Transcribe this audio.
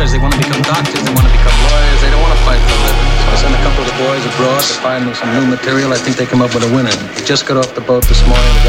sailors. They want to become doctors. They want to become lawyers. They don't want to fight for a living. So I sent a couple of the boys abroad to find me some new material. I think they come up with a winner. We just got off the boat this morning.